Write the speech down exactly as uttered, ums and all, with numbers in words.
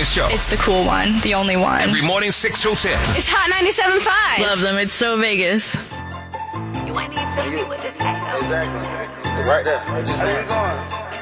Morning Show. It's the cool one, the only one. Every morning, six to ten. It's Hot ninety-seven point five. Love them. It's so Vegas. You ain't even feel me with this. Exactly. Right there. Just where we going?